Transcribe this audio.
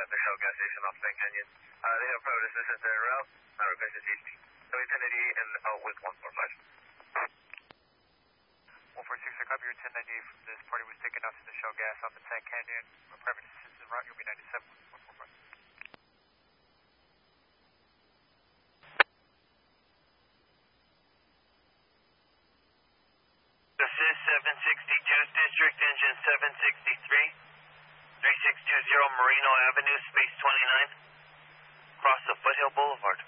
at the Shell gas station off Sand Canyon. They have private assistance en route. Request is safety. So 1080 and out with 145. 146, I copy your 1098 from this party was taken out to the Shell gas off the Sand Canyon. Private assistance en route, you'll be 97, 145. This is 762 District, engine 763, 3620 Merino Avenue, space 29, across the Foothill Boulevard.